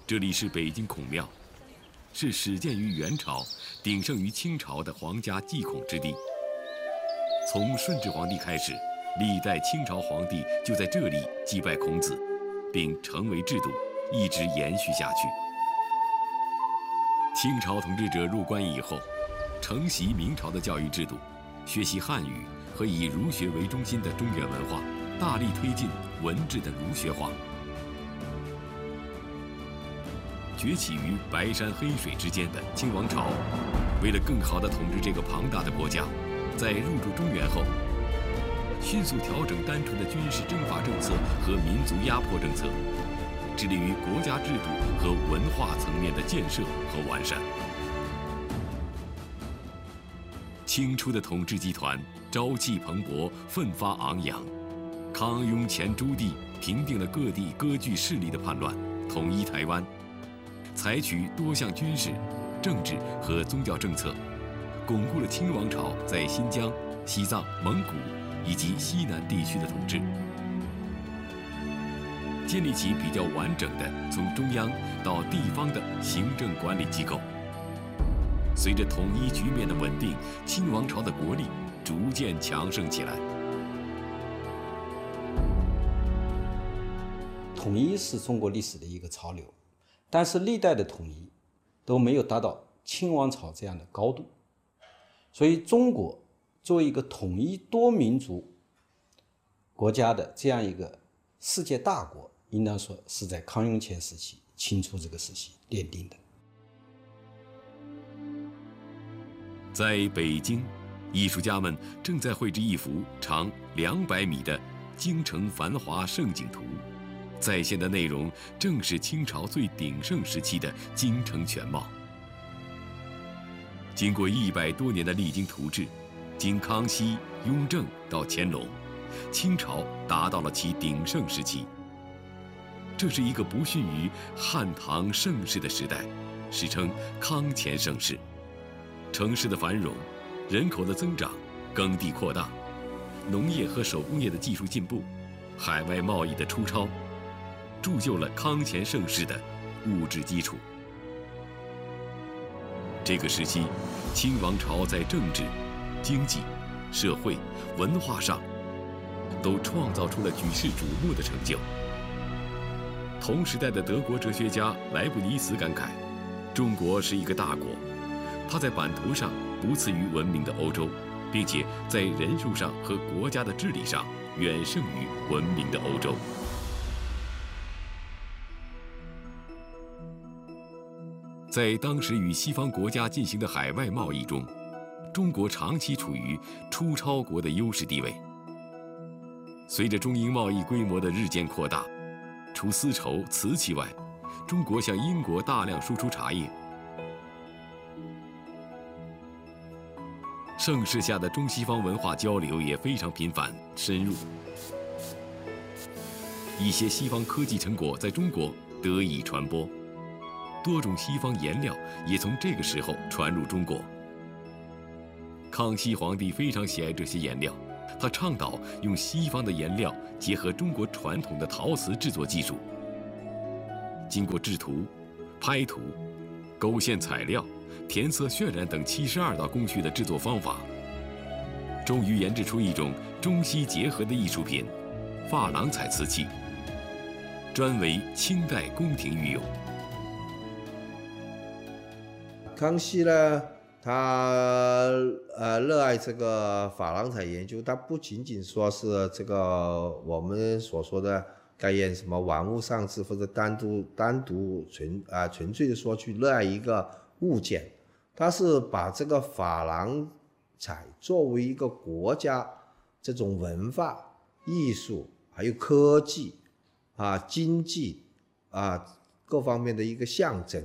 这里是北京孔庙，是始建于元朝、鼎盛于清朝的皇家祭孔之地。从顺治皇帝开始，历代清朝皇帝就在这里祭拜孔子，并成为制度，一直延续下去。清朝统治者入关以后，承袭明朝的教育制度，学习汉语和以儒学为中心的中原文化，大力推进文治的儒学化。崛起于白山黑水之间的清王朝，为了更好地统治这个庞大的国家，在入驻中原后，迅速调整单纯的军事征伐政策和民族压迫政策，致力于国家制度和文化层面的建设和完善。清初的统治集团朝气蓬勃，奋发昂扬。康雍乾朱帝平定了各地割据势力的叛乱，统一台湾，采取多项军事、政治和宗教政策，巩固了清王朝在新疆、西藏、蒙古以及西南地区的统治，建立起比较完整的从中央到地方的行政管理机构。随着统一局面的稳定，清王朝的国力逐渐强盛起来。 统一是中国历史的一个潮流，但是历代的统一都没有达到清王朝这样的高度，所以中国作为一个统一多民族国家的这样一个世界大国，应当说是在康雍乾时期、清初这个时期奠定的。 在北京，艺术家们正在绘制一幅长200米的京城繁华盛景图，再现的内容正是清朝最鼎盛时期的京城全貌。经过100多年的励精图治，经康熙、雍正到乾隆，清朝达到了其鼎盛时期。这是一个不逊于汉唐盛世的时代，史称康乾盛世。城市的繁荣，人口的增长，耕地扩大，农业和手工业的技术进步，海外贸易的出超，铸就了康乾盛世的物质基础。这个时期，清王朝在政治、经济、社会、文化上都创造出了举世瞩目的成就。同时代的德国哲学家莱布尼茨感慨，中国是一个大国，它在版图上不次于文明的欧洲，并且在人数上和国家的治理上远胜于文明的欧洲。在当时与西方国家进行的海外贸易中，中国长期处于出超国的优势地位。随着中英贸易规模的日渐扩大，除丝绸、瓷器外，中国向英国大量输出茶叶。盛世下的中西方文化交流也非常频繁深入，一些西方科技成果在中国得以传播，多种西方颜料也从这个时候传入中国。康熙皇帝非常喜爱这些颜料，他倡导用西方的颜料结合中国传统的陶瓷制作技术，经过制图、拍图、勾线彩料、填色渲染等72道工序的制作方法，终于研制出一种中西结合的艺术品——珐琅彩瓷器，专为清代宫廷御用。 康熙呢，他热爱这个珐琅彩研究，他不仅仅说是这个我们所说的概念什么玩物丧志，或者单独纯粹的说去热爱一个物件，他是把这个珐琅彩作为一个国家这种文化、艺术还有科技经济各方面的一个象征。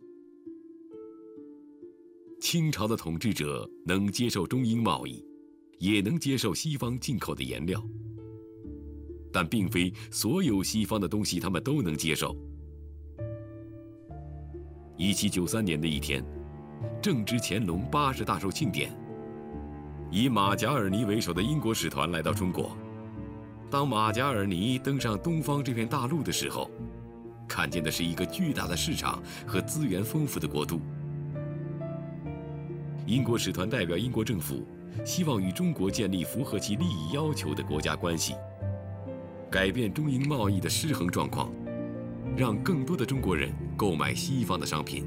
清朝的统治者能接受中英贸易，也能接受西方进口的颜料，但并非所有西方的东西他们都能接受。1793年的一天，正值乾隆80大寿庆典，以马贾尔尼为首的英国使团来到中国。当马贾尔尼登上东方这片大陆的时候， 看见的是一个巨大的市场和资源丰富的国度。英国使团代表英国政府，希望与中国建立符合其利益要求的国家关系，改变中英贸易的失衡状况，让更多的中国人购买西方的商品。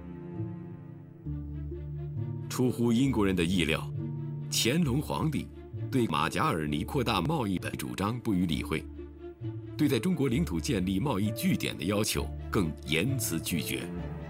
出乎英国人的意料，乾隆皇帝对马加尔尼扩大贸易的主张不予理会，对在中国领土建立贸易据点的要求更严词拒绝。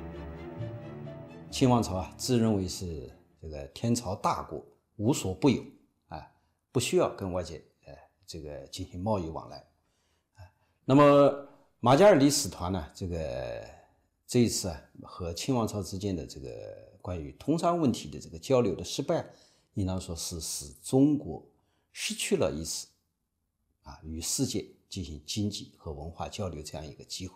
清王朝啊，自认为是这个天朝大国，无所不有啊，不需要跟外界这个进行贸易往来啊。那么马加尔尼使团呢，这一次啊和清王朝之间的这个关于通商问题的这个交流的失败，应当说是使中国失去了一次与世界进行经济和文化交流这样一个机会。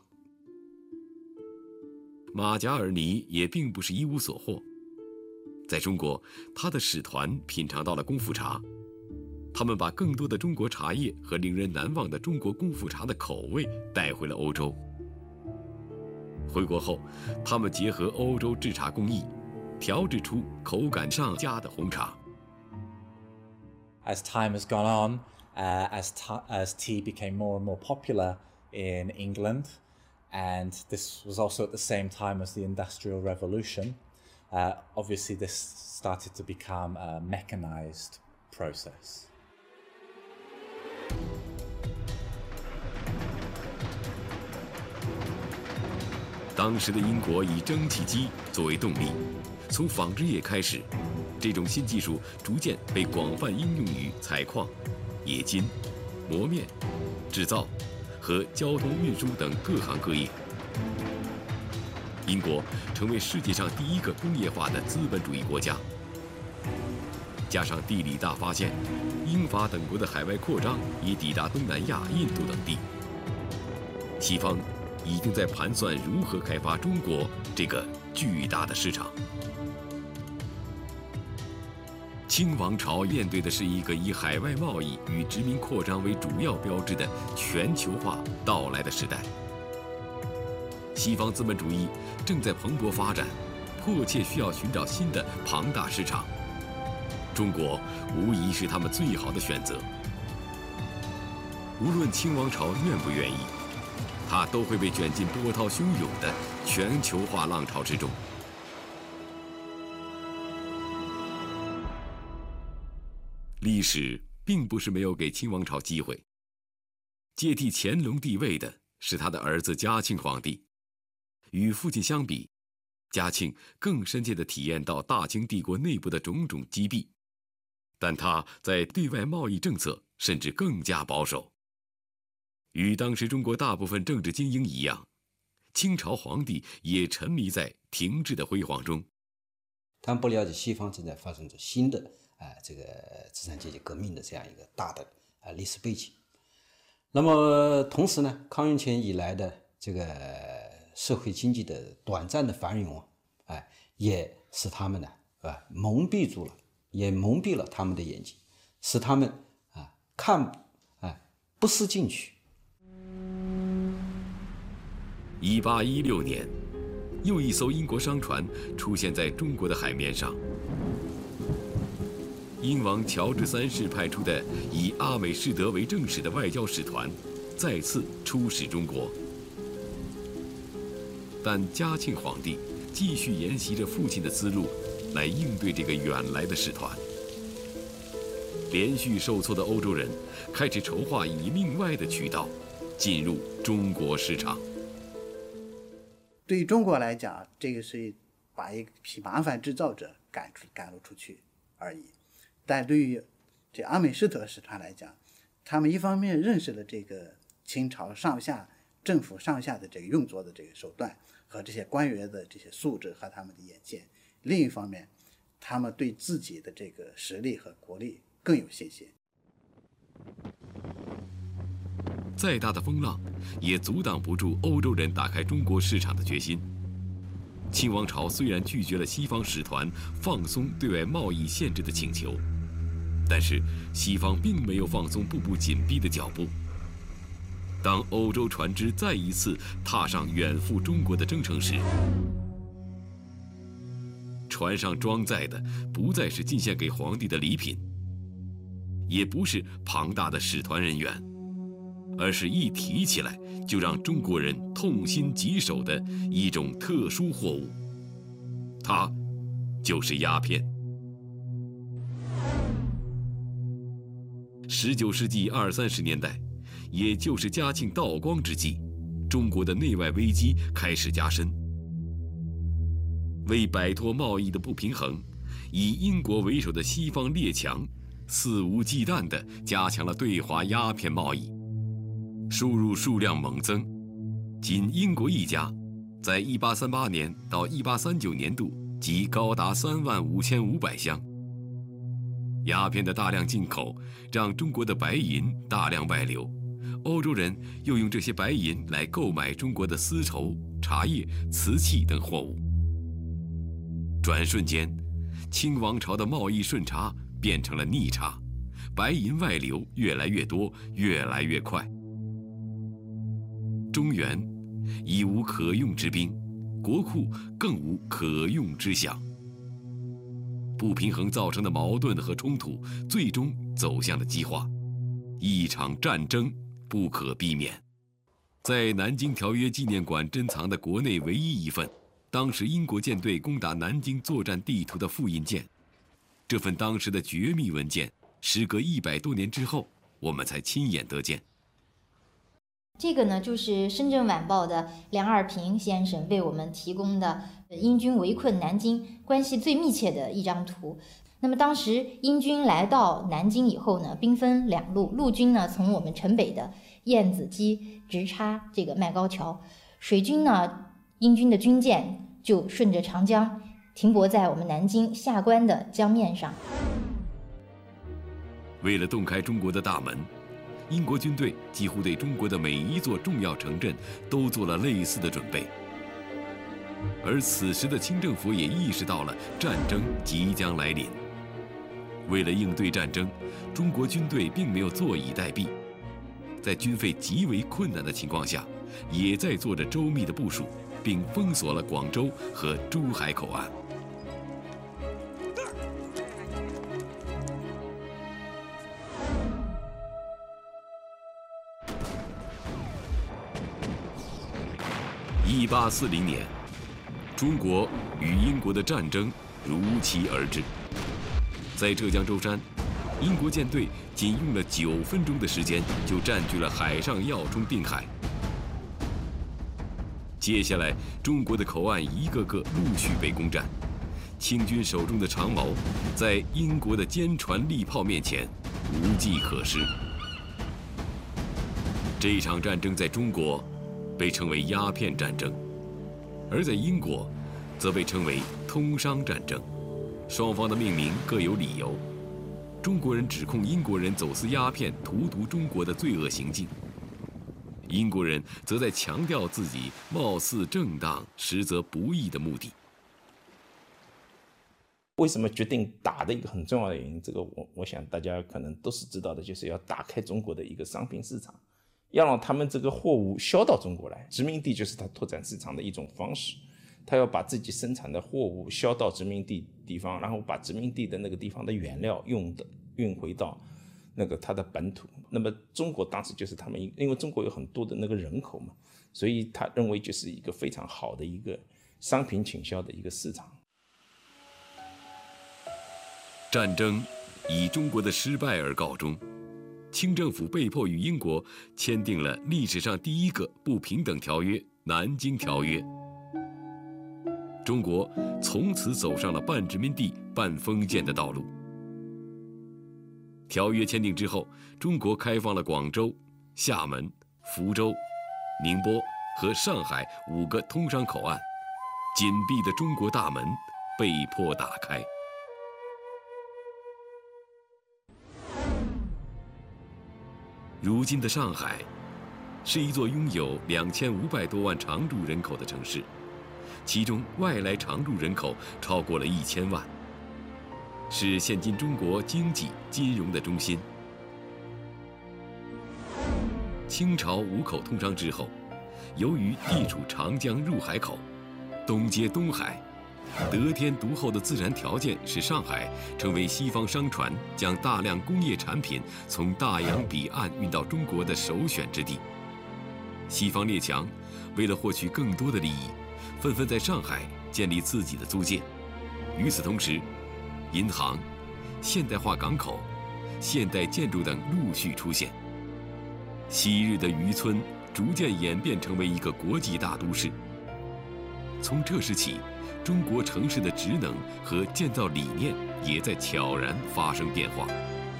马加尔尼也并不是一无所获，在中国，他的使团品尝到了功夫茶，他们把更多的中国茶叶和令人难忘的中国功夫茶的口味带回了欧洲。回国后，他们结合欧洲制茶工艺，调制出口感上佳的红茶。 As time has gone on, as tea became more and more popular in England, and this was also at the same time as the Industrial Revolution, obviously this started to become a mechanized process. 当时的英国以蒸汽机作为动力，从纺织业开始，这种新技术逐渐被广泛应用于采矿、冶金、磨面、制造和交通运输等各行各业。英国成为世界上第一个工业化的资本主义国家。加上地理大发现，英法等国的海外扩张也抵达东南亚、印度等地。西方已经在盘算如何开发中国这个巨大的市场。清王朝面对的是一个以海外贸易与殖民扩张为主要标志的全球化到来的时代。西方资本主义正在蓬勃发展，迫切需要寻找新的庞大市场。中国无疑是他们最好的选择。无论清王朝愿不愿意，它都会被卷进波涛汹涌的全球化浪潮之中。历史并不是没有给清王朝机会。接替乾隆帝位的是他的儿子嘉庆皇帝。与父亲相比，嘉庆更深切地体验到大清帝国内部的种种积弊，但他在对外贸易政策甚至更加保守。与当时中国大部分政治精英一样，清朝皇帝也沉迷在停滞的辉煌中。 他们不了解西方正在发生着新的这个资产阶级革命的这样一个大的历史背景。那么同时呢，康雍乾以来的这个社会经济的短暂的繁荣也使他们呢蒙蔽住了，也蒙蔽了他们的眼睛，使他们不思进取。 1816年，又一艘英国商船出现在中国的海面上。英王乔治3世派出的以阿美士德为正使的外交使团再次出使中国，但嘉庆皇帝继续沿袭着父亲的思路来应对这个远来的使团。连续受挫的欧洲人开始筹划以另外的渠道进入中国市场。 对于中国来讲，这个是把一批麻烦制造者赶了出去而已。但对于这阿美士德使团来讲，他们一方面认识了这个清朝上下政府上下的这个运作的这个手段和这些官员的这些素质和他们的眼界，另一方面他们对自己的这个实力和国力更有信心。 再大的风浪也阻挡不住欧洲人打开中国市场的决心。清王朝虽然拒绝了西方使团放松对外贸易限制的请求，但是西方并没有放松步步紧逼的脚步。 当欧洲船只再一次踏上远赴中国的征程时，船上装载的不再是进献给皇帝的礼品，也不是庞大的使团人员，而是一提起来就让中国人痛心疾首的一种特殊货物，它就是鸦片。19世纪20、30年代，也就是嘉庆道光之际，中国的内外危机开始加深。为摆脱贸易的不平衡，以英国为首的西方列强肆无忌惮地加强了对华鸦片贸易，输入数量猛增。仅英国一家，在1838年到1839年度即高达35500箱。鸦片的大量进口，让中国的白银大量外流，欧洲人又用这些白银来购买中国的丝绸、茶叶、瓷器等货物。转瞬间，清王朝的贸易顺差变成了逆差，白银外流越来越多，越来越快。中原已无可用之兵，国库更无可用之饷。不平衡造成的矛盾和冲突，最终走向了激化，一场战争不可避免。在南京条约纪念馆珍藏的国内唯一一份当时英国舰队攻打南京作战地图的复印件，这份当时的绝密文件，时隔100多年之后，我们才亲眼得见。 这个呢，就是深圳晚报的梁二平先生为我们提供的英军围困南京关系最密切的一张图。那么当时英军来到南京以后呢，兵分两路，陆军呢从我们城北的燕子矶直插这个麦高桥，水军呢，英军的军舰就顺着长江停泊在我们南京下关的江面上。 为了洞开中国的大门，英国军队几乎对中国的每一座重要城镇都做了类似的准备。而此时的清政府也意识到了战争即将来临。为了应对战争，中国军队并没有坐以待毙，在军费极为困难的情况下，也在做着周密的部署，并封锁了广州和珠海口岸。1840年，中国与英国的战争如期而至。在浙江舟山，英国舰队仅用了9分钟的时间，就占据了海上要冲定海。接下来，中国的口岸一个个陆续被攻占，清军手中的长矛，在英国的坚船利炮面前无计可施。这场战争在中国被称为鸦片战争，而在英国则被称为通商战争。双方的命名各有理由。中国人指控英国人走私鸦片荼毒中国的罪恶行径，英国人则在强调自己貌似正当实则不义的目的。 为什么决定打的一个很重要的原因，这个我想大家可能都是知道的，就是要打开中国的一个商品市场，要让他们这个货物销到中国来。殖民地就是他拓展市场的一种方式，他要把自己生产的货物销到殖民地方，然后把殖民地的那个地方的原料运回到那个他的本土。那么中国当时就是他们，因为中国有很多的那个人口嘛，所以他认为就是一个非常好的一个商品倾销的一个市场。 战争以中国的失败而告终，清政府被迫与英国签订了历史上第一个不平等条约《南京条约》。中国从此走上了半殖民地半封建的道路。条约签订之后，中国开放了广州、厦门、福州、宁波和上海5个通商口岸，紧闭的中国大门被迫打开。如今的上海是一座拥有2500多万常住人口的城市，其中外来常住人口超过了1000万，是现今中国经济金融的中心。 清朝五口通商之后，由于地处长江入海口，东接东海，得天独厚的自然条件使上海成为西方商船将大量工业产品从大洋彼岸运到中国的首选之地。西方列强为了获取更多的利益，纷纷在上海建立自己的租界。与此同时，银行、现代化港口、现代建筑等陆续出现。昔日的渔村逐渐演变成为一个国际大都市。从这时起，中国城市的职能和建造理念也在悄然发生变化。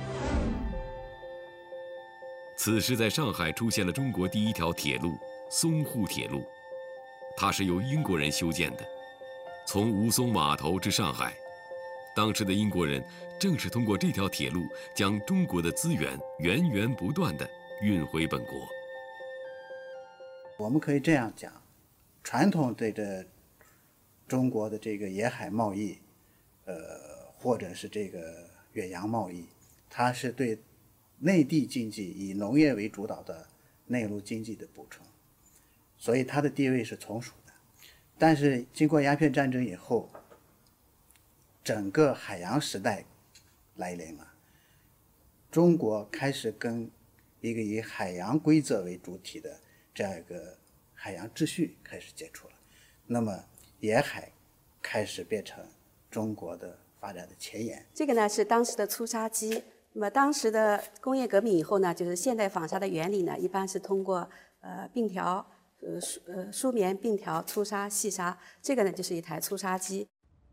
此时，在上海出现了中国第一条铁路——淞沪铁路，它是由英国人修建的，从吴淞码头至上海。当时的英国人正是通过这条铁路，将中国的资源源源不断地运回本国。 我们可以这样讲，传统对这中国的这个沿海贸易，或者是这个远洋贸易，它是对内地经济以农业为主导的内陆经济的补充，所以它的地位是从属的。但是经过鸦片战争以后，整个海洋时代来临了，中国开始跟一个以海洋规则为主体的这样一个海洋秩序开始接触了，那么沿海开始变成中国的发展的前沿。 这个呢是当时的粗砂机。那么当时的工业革命以后呢，就是现代纺纱的原理呢，一般是通过并条、梳棉并条、粗砂、细砂，这个呢就是一台粗砂机。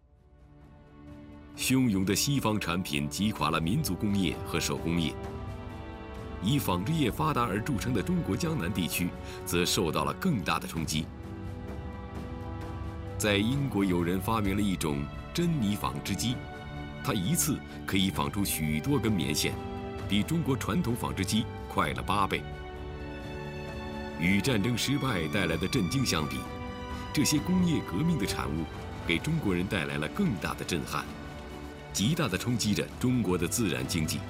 汹涌的西方产品击垮了民族工业和手工业，以纺织业发达而著称的中国江南地区，则受到了更大的冲击。在英国，有人发明了一种珍妮纺织机，它一次可以纺出许多根棉线，比中国传统纺织机快了8倍。与战争失败带来的震惊相比，这些工业革命的产物给中国人带来了更大的震撼，极大地冲击着中国的自然经济。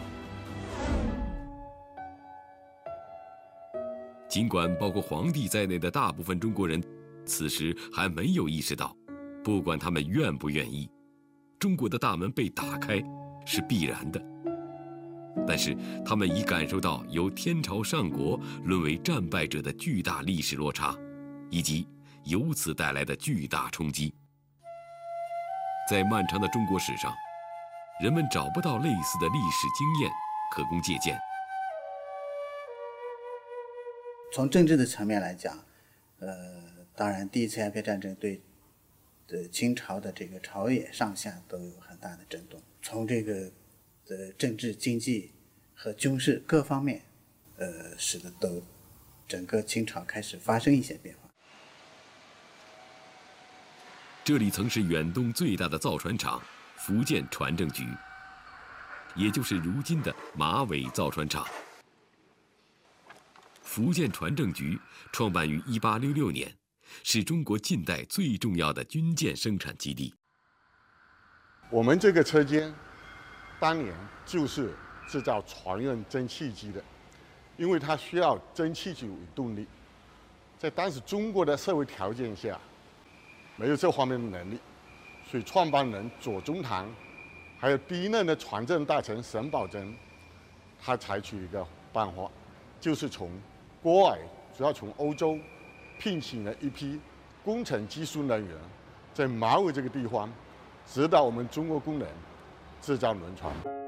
尽管包括皇帝在内的大部分中国人此时还没有意识到，不管他们愿不愿意，中国的大门被打开是必然的。但是他们已感受到由天朝上国沦为战败者的巨大历史落差，以及由此带来的巨大冲击。在漫长的中国史上，人们找不到类似的历史经验可供借鉴。 从政治的层面来讲，当然第一次鸦片战争对清朝的这个朝野上下都有很大的震动，从这个政治、经济和军事各方面，使得都整个清朝开始发生一些变化。 这里曾是远东最大的造船厂——福建船政局，也就是如今的马尾造船厂。福建船政局创办于1866年，是中国近代最重要的军舰生产基地。 我们这个车间当年就是制造船用蒸汽机的，因为它需要蒸汽机为动力。在当时中国的社会条件下，没有这方面的能力，所以创办人左宗棠，还有第一任的船政大臣沈葆桢，他采取一个办法，就是从国外，主要从欧洲聘请了一批工程技术人员，在马尾这个地方指导我们中国工人制造轮船。